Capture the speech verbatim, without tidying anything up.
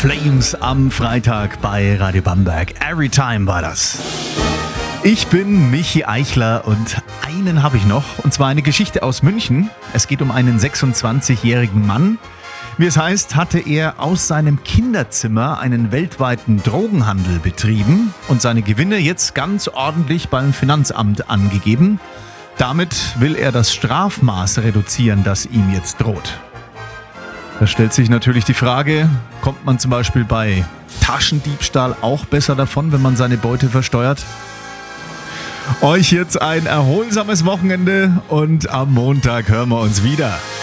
Flames am Freitag bei Radio Bamberg. Everytime war das. Ich bin Michi Eichler und einen habe ich noch, und zwar eine Geschichte aus München. Es geht um einen sechsundzwanzigjährigen Mann. Wie es heißt, hatte er aus seinem Kinderzimmer einen weltweiten Drogenhandel betrieben und seine Gewinne jetzt ganz ordentlich beim Finanzamt angegeben. Damit will er das Strafmaß reduzieren, das ihm jetzt droht. Da stellt sich natürlich die Frage, kommt man zum Beispiel bei Taschendiebstahl auch besser davon, wenn man seine Beute versteuert? Euch jetzt ein erholsames Wochenende und am Montag hören wir uns wieder.